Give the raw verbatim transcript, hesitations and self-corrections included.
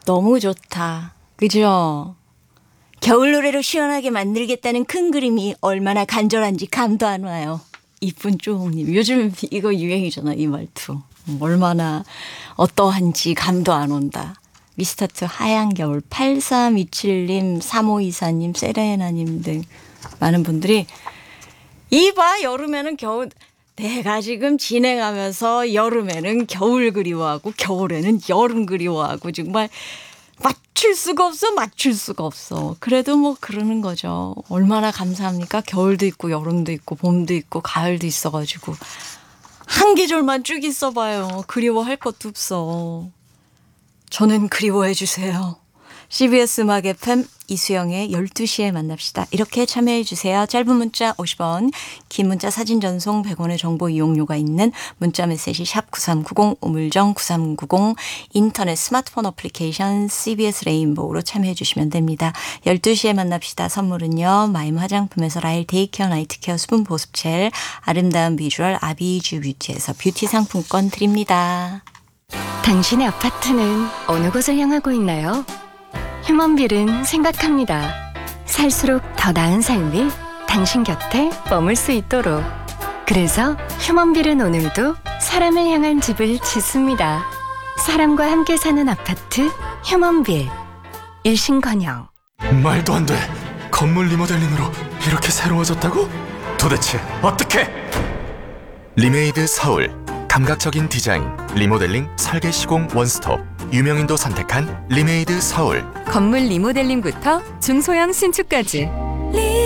너무 좋다. 그죠? 겨울 노래로 시원하게 만들겠다는 큰 그림이 얼마나 간절한지 감도 안 와요. 이쁜 쪼홍님. 요즘 이거 유행이잖아, 이 말투. 얼마나 어떠한지 감도 안 온다. 미스터트 하얀 겨울, 팔삼이칠님, 삼오이사님, 세레나님 등 많은 분들이 이봐 여름에는 겨울, 내가 지금 진행하면서 여름에는 겨울 그리워하고 겨울에는 여름 그리워하고 정말 맞출 수가 없어 맞출 수가 없어. 그래도 뭐 그러는 거죠. 얼마나 감사합니까? 겨울도 있고 여름도 있고 봄도 있고 가을도 있어가지고 한 계절만 쭉 있어봐요. 그리워할 것도 없어. 저는 그리워해 주세요. 씨비에스 음악 에프엠 이수영의 열두 시에 만납시다. 이렇게 참여해 주세요. 짧은 문자 오십 원, 긴 문자 사진 전송 백 원의 정보 이용료가 있는 문자 메시지 샵 구삼구공, 우물정 구삼구공, 인터넷 스마트폰 어플리케이션 씨비에스 레인보우로 참여해 주시면 됩니다. 열두 시에 만납시다. 선물은요. 마임 화장품에서 라일 데이케어 나이트케어 수분 보습젤, 아름다운 비주얼 아비주 뷰티에서 뷰티 상품권 드립니다. 당신의 아파트는 어느 곳을 향하고 있나요? 휴먼빌은 생각합니다. 살수록 더 나은 삶이 당신 곁에 머물 수 있도록. 그래서 휴먼빌은 오늘도 사람을 향한 집을 짓습니다. 사람과 함께 사는 아파트 휴먼빌. 일신건영. 말도 안 돼. 건물 리모델링으로 이렇게 새로워졌다고? 도대체 어떻게? 리메이드 서울. 감각적인 디자인, 리모델링, 설계 시공 원스톱. 유명인도 선택한 리메이드 서울. 건물 리모델링부터 중소형 신축까지